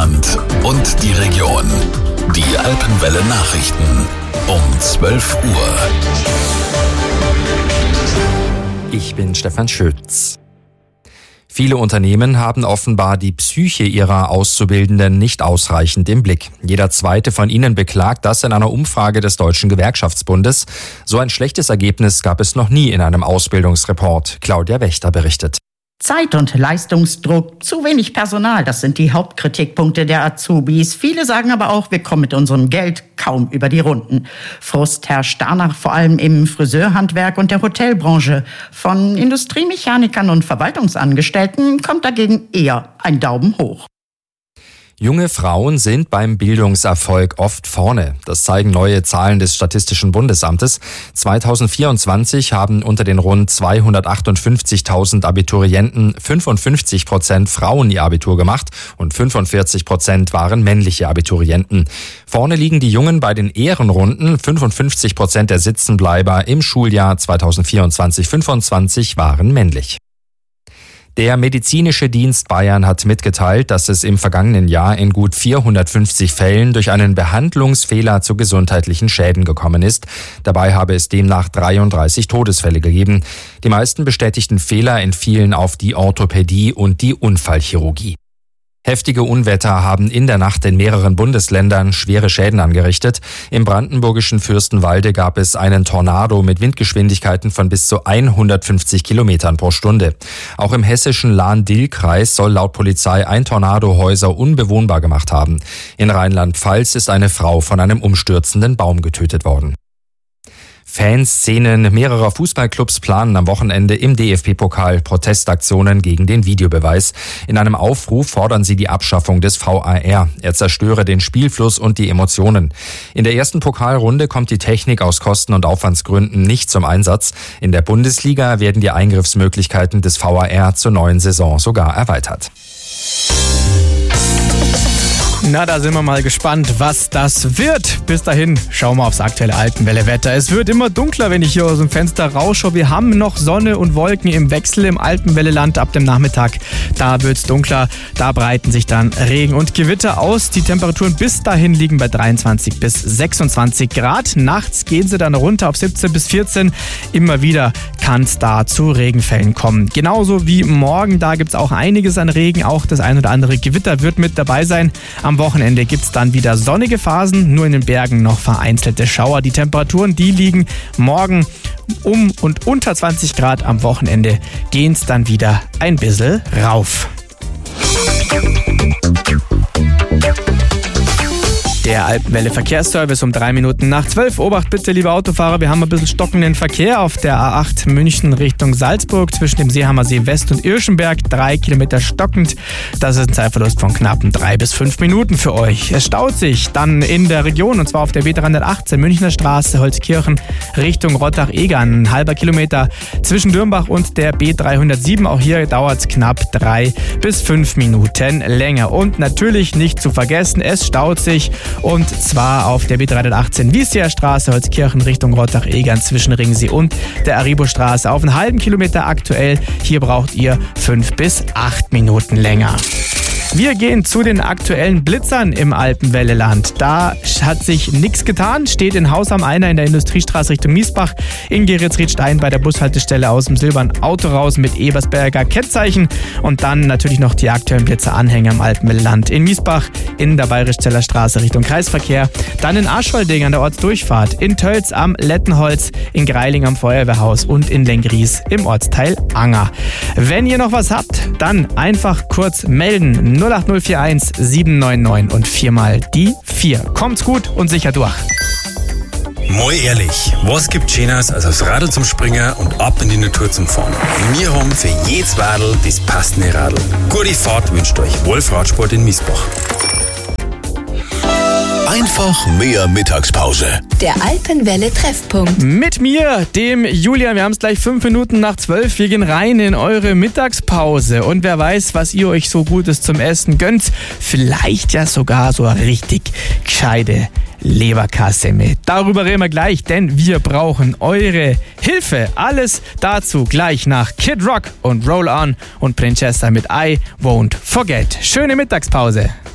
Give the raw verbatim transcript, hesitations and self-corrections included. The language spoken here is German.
Land und die Region. Die Alpenwelle Nachrichten um zwölf Uhr. Ich bin Stefan Schütz. Viele Unternehmen haben offenbar die Psyche ihrer Auszubildenden nicht ausreichend im Blick. Jeder zweite von ihnen beklagt das in einer Umfrage des Deutschen Gewerkschaftsbundes. So ein schlechtes Ergebnis gab es noch nie in einem Ausbildungsreport. Claudia Wächter berichtet. Zeit- und Leistungsdruck, zu wenig Personal, das sind die Hauptkritikpunkte der Azubis. Viele sagen aber auch, wir kommen mit unserem Geld kaum über die Runden. Frust herrscht danach vor allem im Friseurhandwerk und der Hotelbranche. Von Industriemechanikern und Verwaltungsangestellten kommt dagegen eher ein Daumen hoch. Junge Frauen sind beim Bildungserfolg oft vorne. Das zeigen neue Zahlen des Statistischen Bundesamtes. zweitausendvierundzwanzig haben unter den rund zweihundertachtundfünfzigtausend Abiturienten fünfundfünfzig Prozent Frauen ihr Abitur gemacht und fünfundvierzig Prozent waren männliche Abiturienten. Vorne liegen die Jungen bei den Ehrenrunden. fünfundfünfzig Prozent der Sitzenbleiber im Schuljahr zweitausendvierundzwanzig fünfundzwanzig waren männlich. Der Medizinische Dienst Bayern hat mitgeteilt, dass es im vergangenen Jahr in gut vierhundertfünfzig Fällen durch einen Behandlungsfehler zu gesundheitlichen Schäden gekommen ist. Dabei habe es demnach dreiunddreißig Todesfälle gegeben. Die meisten bestätigten Fehler entfielen auf die Orthopädie und die Unfallchirurgie. Heftige Unwetter haben in der Nacht in mehreren Bundesländern schwere Schäden angerichtet. Im brandenburgischen Fürstenwalde gab es einen Tornado mit Windgeschwindigkeiten von bis zu hundertfünfzig Kilometern pro Stunde. Auch im hessischen Lahn-Dill-Kreis soll laut Polizei ein Tornado Häuser unbewohnbar gemacht haben. In Rheinland-Pfalz ist eine Frau von einem umstürzenden Baum getötet worden. Fanszenen mehrerer Fußballclubs planen am Wochenende im D F B-Pokal Protestaktionen gegen den Videobeweis. In einem Aufruf fordern sie die Abschaffung des V A R. Er zerstöre den Spielfluss und die Emotionen. In der ersten Pokalrunde kommt die Technik aus Kosten- und Aufwandsgründen nicht zum Einsatz. In der Bundesliga werden die Eingriffsmöglichkeiten des V A R zur neuen Saison sogar erweitert. Na, da sind wir mal gespannt, was das wird. Bis dahin schauen wir aufs aktuelle Alpenwelle-Wetter. Es wird immer dunkler, wenn ich hier aus dem Fenster rausschaue. Wir haben noch Sonne und Wolken im Wechsel im Alpenwelle-Land ab dem Nachmittag. Da wird's dunkler, da breiten sich dann Regen und Gewitter aus. Die Temperaturen bis dahin liegen bei dreiundzwanzig bis sechsundzwanzig Grad. Nachts gehen sie dann runter auf siebzehn bis vierzehn. Immer wieder kann es da zu Regenfällen kommen. Genauso wie morgen, da gibt's auch einiges an Regen. Auch das ein oder andere Gewitter wird mit dabei sein. Am Wochenende gibt es dann wieder sonnige Phasen, nur in den Bergen noch vereinzelte Schauer. Die Temperaturen, die liegen morgen um und unter zwanzig Grad. Am Wochenende gehen es dann wieder ein bisschen rauf. Der Alpenwelle Verkehrsservice um drei Minuten nach zwölf. Obacht bitte, liebe Autofahrer, wir haben ein bisschen stockenden Verkehr auf der A acht München Richtung Salzburg zwischen dem Seehamer See West und Irschenberg. Drei Kilometer stockend. Das ist ein Zeitverlust von knappen drei bis fünf Minuten für euch. Es staut sich dann in der Region und zwar auf der B dreihundertachtzehn Münchner Straße Holzkirchen Richtung Rottach-Egern. Ein halber Kilometer zwischen Dürmbach und der B dreihundertsieben. Auch hier dauert es knapp drei bis fünf Minuten länger. Und natürlich nicht zu vergessen, es staut sich. Und zwar auf der B dreihundertachtzehn Wiesseer Straße, Holzkirchen Richtung Rottach-Egern zwischen Ringsee und der Aribo-Straße auf einen halben Kilometer aktuell. Hier braucht ihr fünf bis acht Minuten länger. Wir gehen zu den aktuellen Blitzern im Alpenwelle-Land. Da hat sich nichts getan. Steht in Hausam einer in der Industriestraße Richtung Miesbach, in Geretsriedstein bei der Bushaltestelle aus dem silbernen Auto raus mit Ebersberger Kennzeichen. Und dann natürlich noch die aktuellen Blitzer-Anhänger im Alpenwelle-Land. In Miesbach, in der Bayerischzeller Straße Richtung Kreisverkehr. Dann in Aschwalding an der Ortsdurchfahrt. In Tölz am Lettenholz, in Greiling am Feuerwehrhaus und in Lengries im Ortsteil Anger. Wenn ihr noch was habt, dann einfach kurz melden. null acht null vier eins sieben neun neun und viermal die vier. Kommt's gut und sicher durch. Mal ehrlich, was gibt Schöneres als aufs Radl zum Springen und ab in die Natur zum Fahren? Wir haben für jedes Radl das passende Radl. Gute Fahrt wünscht euch Wolf Radsport in Miesbach. Einfach mehr Mittagspause. Der Alpenwelle-Treffpunkt. Mit mir, dem Julian. Wir haben es gleich fünf Minuten nach zwölf. Wir gehen rein in eure Mittagspause. Und wer weiß, was ihr euch so Gutes zum Essen gönnt. Vielleicht ja sogar so eine richtig gescheite Leberkassemme. Darüber reden wir gleich, denn wir brauchen eure Hilfe. Alles dazu gleich nach Kid Rock und Roll On und Princessa mit I Won't Forget. Schöne Mittagspause.